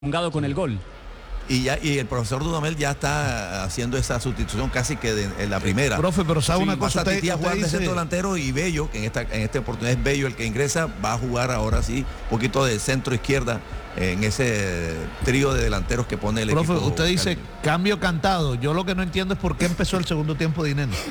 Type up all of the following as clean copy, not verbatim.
prolongado con el gol. Y el profesor Dudamel ya está haciendo esa sustitución casi que en la primera. Profe, pero sabe una cosa, usted a jugar de dice... centro delantero, y Bello, que en esta oportunidad es Bello el que ingresa, va a jugar ahora sí un poquito de centro izquierda en ese trío de delanteros que pone el equipo. Profe, usted dice cambio cantado. Yo lo que no entiendo es por qué empezó el segundo tiempo de Dineno.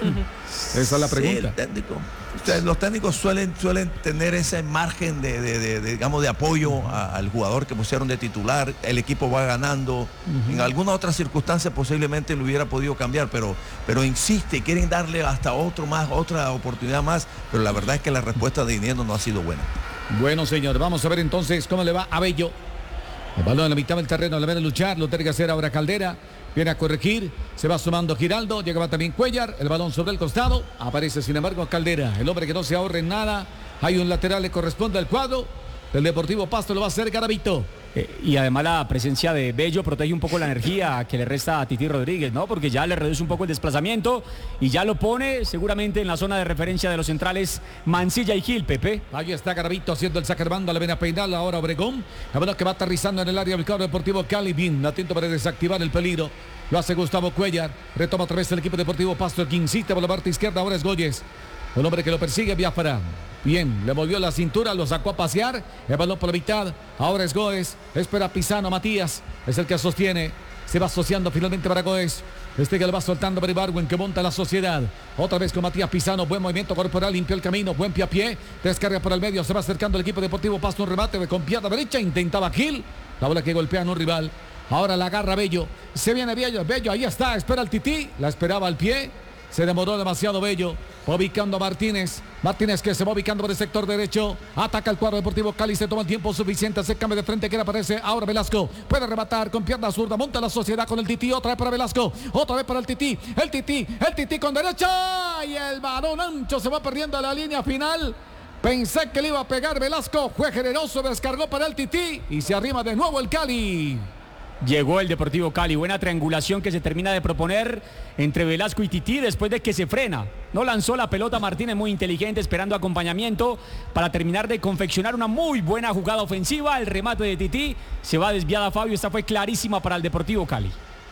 Esa es la pregunta. Sí, los técnicos suelen tener ese margen digamos, de apoyo al jugador que pusieron de titular. El equipo va ganando. En alguna otra circunstancia posiblemente lo hubiera podido cambiar, pero insiste, quieren darle hasta otra oportunidad más, pero la verdad es que la respuesta de Dineno no ha sido buena. Bueno, señor, vamos a ver entonces cómo le va a Bello. El balón en la mitad del terreno, le van a luchar, lo tiene que hacer ahora Caldera. Viene a corregir, se va sumando Giraldo, llegaba también Cuellar, el balón sobre el costado, aparece sin embargo Caldera, el hombre que no se ahorre en nada. Hay un lateral, le corresponde al cuadro del Deportivo Pasto, lo va a hacer Garavito. Y además la presencia de Bello protege un poco la energía que le resta a Titi Rodríguez, ¿no? Porque ya le reduce un poco el desplazamiento y ya lo pone seguramente en la zona de referencia de los centrales Mancilla y Gil, Pepe. Ahí está Garavito haciendo el saque de banda, le ven a peinar ahora Obregón. La verdad que va aterrizando en el área del cuadro Deportivo Cali, bien atento para desactivar el peligro. Lo hace Gustavo Cuellar, retoma otra vez el equipo Deportivo Pasto, el que incita por la parte izquierda, ahora es Goyes. El hombre que lo persigue, Biafara. Bien, le movió la cintura, lo sacó a pasear. El balón por la mitad. Ahora es Goes. Espera Pisano, Matías. Es el que sostiene. Se va asociando finalmente para Goes. Que le va soltando para Ibargüen, que monta la Sociedad. Otra vez con Matías Pisano. Buen movimiento corporal, limpió el camino. Buen pie a pie. Descarga por el medio. Se va acercando el equipo Deportivo Pasto. Un remate con pierna derecha. Intentaba Gil. La bola que golpea a un rival. Ahora la agarra Bello. Se viene Bello. Bello, ahí está. Espera el Tití. La esperaba al pie. Se demoró demasiado Bello. Ubicando a Martínez. Martínez que se va ubicando por el sector derecho. Ataca el cuadro Deportivo Cali. Se toma el tiempo suficiente. Se cambia de frente. Que aparece ahora Velasco. Puede rematar con pierna zurda. Monta la Sociedad con el Tití. Otra vez para Velasco. Otra vez para el Tití. El Tití con derecha. Y el balón ancho se va perdiendo a la línea final. Pensé que le iba a pegar Velasco. Fue generoso. Descargó para el Tití. Y se arrima de nuevo el Cali. Llegó el Deportivo Cali, buena triangulación que se termina de proponer entre Velasco y Tití después de que se frena. No lanzó la pelota Martínez, muy inteligente, esperando acompañamiento para terminar de confeccionar una muy buena jugada ofensiva. El remate de Tití se va desviada Fabio, esta fue clarísima para el Deportivo Cali.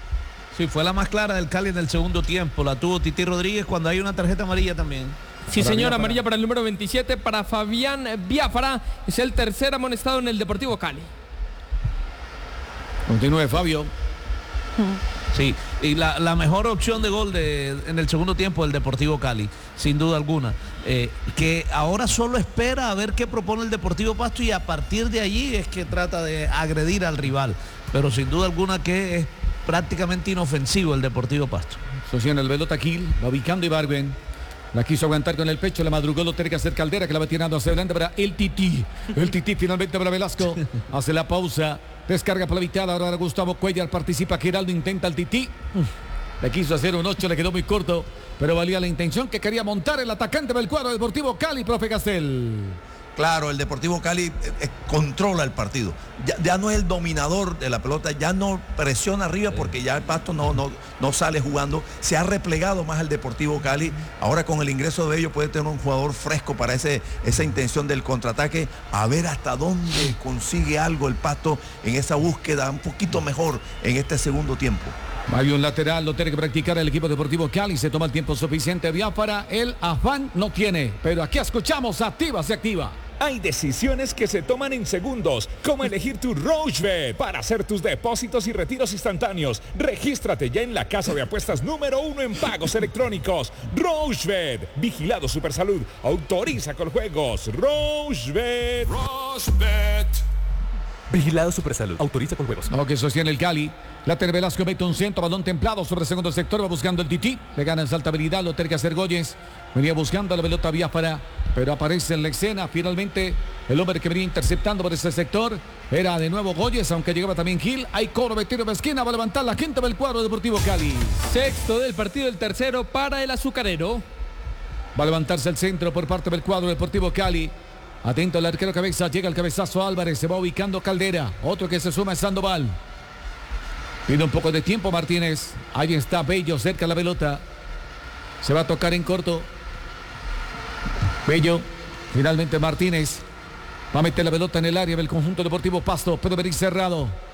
Sí, fue la más clara del Cali en el segundo tiempo. La tuvo Titi Rodríguez cuando hay una tarjeta amarilla también. Sí, señor, amarilla para el número 27, para Fabián Biafara. Es el tercer amonestado en el Deportivo Cali. Continúe Fabio. Sí, y la mejor opción de gol en el segundo tiempo del Deportivo Cali, sin duda alguna. Que ahora solo espera a ver qué propone el Deportivo Pasto y a partir de allí es que trata de agredir al rival. Pero sin duda alguna que es prácticamente inofensivo el Deportivo Pasto. Sostiene el pelota Gil, va ubicando Ibargüen. La quiso aguantar con el pecho, la madrugó, lo tiene que hacer Caldera, que la va tirando hacia adelante para el Tití. El Tití finalmente para Velasco. Hace la pausa. Descarga por la mitad, ahora Gustavo Cuellar participa, Giraldo intenta el Tití. Le quiso hacer un 8, le quedó muy corto, pero valía la intención que quería montar el atacante del cuadro Deportivo Cali, profe Castel. Claro, el Deportivo Cali controla el partido. Ya no es el dominador de la pelota, ya no presiona arriba porque ya el Pasto no sale jugando. Se ha replegado más el Deportivo Cali. Ahora con el ingreso de ellos puede tener un jugador fresco para esa intención del contraataque. A ver hasta dónde consigue algo el Pasto en esa búsqueda un poquito mejor en este segundo tiempo. Hay un lateral, lo tiene que practicar el equipo Deportivo Cali. Se toma el tiempo suficiente. Biafara, el afán no tiene. Pero aquí escuchamos, activa, se activa. Hay decisiones que se toman en segundos, como elegir tu Rochebet para hacer tus depósitos y retiros instantáneos. Regístrate ya en la casa de apuestas número 1 en pagos electrónicos. Rochebet, vigilado Supersalud, autoriza con juegos. Rochebet. Vigilado Supersalud, autoriza con juegos. Lo que sostiene el Cali. Later Velasco mete un centro, balón templado sobre el segundo sector, va buscando el Tití. Le gana en saltabilidad, lo tiene que hacer Goyes. Venía buscando la pelota Biafara, pero aparece en la escena. Finalmente, el hombre que venía interceptando por ese sector era de nuevo Goyes, aunque llegaba también Gil. Hay coro de tiro de esquina, va a levantar la gente del cuadro Deportivo Cali. Sexto del partido, el tercero para el azucarero. Va a levantarse el centro por parte del cuadro Deportivo Cali. Atento al arquero cabeza, llega el cabezazo Álvarez, se va ubicando Caldera. Otro que se suma es Sandoval. Pide un poco de tiempo Martínez. Ahí está Bello cerca de la pelota. Se va a tocar en corto. Bello, finalmente Martínez. Va a meter la pelota en el área del conjunto deportivo Pasto. Puede venir cerrado.